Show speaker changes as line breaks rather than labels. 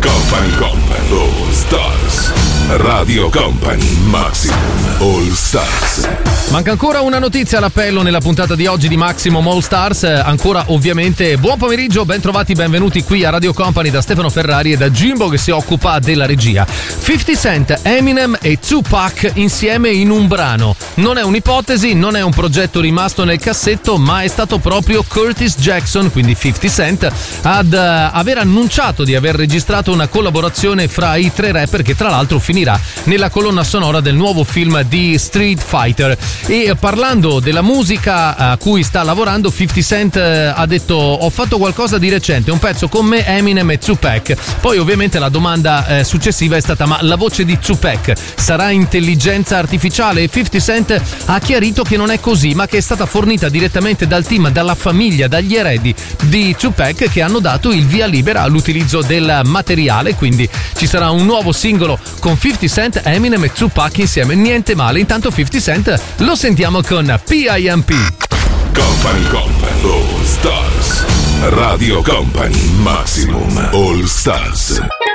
Company All Stars. Radio Company Maximum All Stars.
Manca ancora una notizia all'appello nella puntata di oggi di Maximum All Stars. Ancora ovviamente buon pomeriggio, ben trovati, benvenuti qui a Radio Company da Stefano Ferrari e da Jimbo che si occupa della regia. 50 Cent, Eminem e Tupac insieme in un brano. Non è un'ipotesi, non è un progetto rimasto nel cassetto, ma è stato proprio Curtis Jackson, quindi 50 Cent, ad aver annunciato di aver registrato una collaborazione fra i tre rapper che tra l'altro finirà nella colonna sonora del nuovo film di Street Fighter. E parlando della musica a cui sta lavorando, 50 Cent ha detto: ho fatto qualcosa di recente, un pezzo con me, Eminem e Tupac. Poi ovviamente la domanda successiva è stata: ma la voce di Tupac sarà intelligenza artificiale? E 50 Cent ha chiarito che non è così, ma che è stata fornita direttamente dal team, dalla famiglia, dagli eredi di Tupac, che hanno dato il via libera all'utilizzo del materiale. Quindi ci sarà un nuovo singolo con 50 Cent, Eminem e Tupac insieme. Niente male. Intanto 50 Cent lo sentiamo con PIMP.
Company All Stars. Radio Company Maximum All Stars.